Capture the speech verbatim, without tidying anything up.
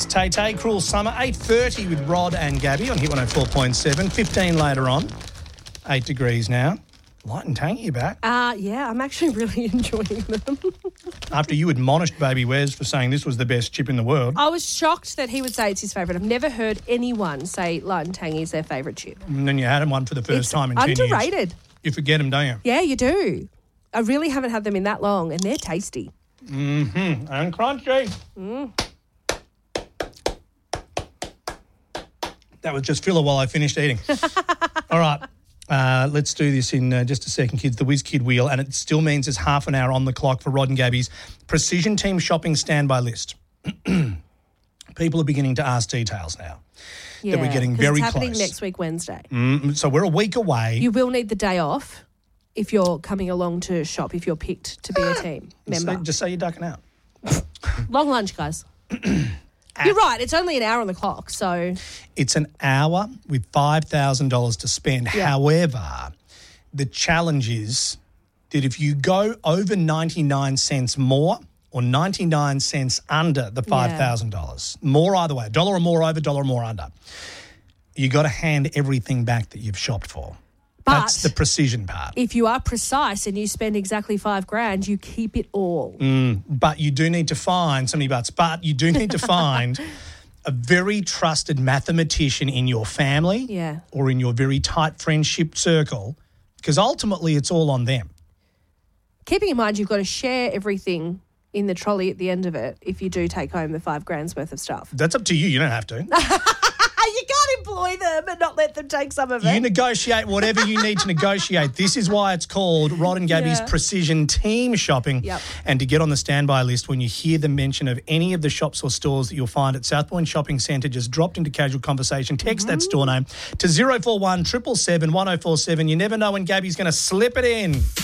Tay Tay, Cruel Summer, eight thirty with Rod and Gabby on Hit one oh four point seven. fifteen later on, eight degrees now. Light and tangy, you back? Uh, yeah, I'm actually really enjoying them. After you admonished Baby Wes for saying this was the best chip in the world. I was shocked that he would say it's his favourite. I've never heard anyone say light and tangy is their favourite chip. And then you had one for the first It's time in ten years. underrated. You forget them, don't you? Yeah, you do. I really haven't had them in that long, and they're tasty. Mm-hmm. And crunchy. Mm. That was just filler while I finished eating. All right. Uh, let's do this in uh, just a second, kids. The Whiz Kid Wheel, and it still means there's half an hour on the clock for Rod and Gabby's Precision Team Shopping Standby List. People are beginning to ask details now. Yeah, that we're getting 'cause very it's happening close. next week, Wednesday. Mm, so we're a week away. You will need the day off if you're coming along to shop, if you're picked to be a team member. Say, just say you're ducking out. Long lunch, guys. You're right. It's only an hour on the clock, so... It's an hour with five thousand dollars to spend. Yeah. However, the challenge is that if you go over ninety-nine cents more or ninety-nine cents under the five thousand dollars, more either way, a dollar or more over, dollar or more under, you got to hand everything back that you've shopped for. But That's the precision part. if you are precise and you spend exactly five grand, you keep it all. Mm, but you do need to find, so many buts, but you do need to find a very trusted mathematician in your family Yeah. or in your very tight friendship circle, because ultimately it's all on them. Keeping in mind you've got to share everything in the trolley at the end of it if you do take home the five grand's worth of stuff. That's up to you. You don't have to. You can't employ them and not let them take some of You it. negotiate whatever you need to negotiate. This is why it's called Rod and Gabby's Yeah. Precision Team Shopping. Yep. And to get on the standby list when you hear the mention of any of the shops or stores that you'll find at South Point Shopping Centre, just dropped into casual conversation, text Mm-hmm. that store name to zero four one seven seven one one oh four seven. You never know when Gabby's going to slip it in.